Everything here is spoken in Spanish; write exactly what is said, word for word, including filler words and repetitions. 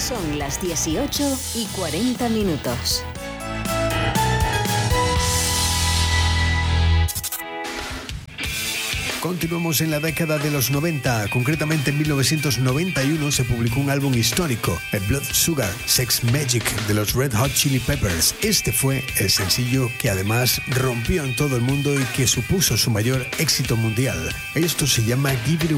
Son las dieciocho y cuarenta minutos. Continuamos en la década de los noventa. Concretamente en mil novecientos noventa y uno se publicó un álbum histórico, el Blood Sugar Sex Magic de los Red Hot Chili Peppers. Este fue el sencillo que además rompió en todo el mundo y que supuso su mayor éxito mundial. Esto se llama Give It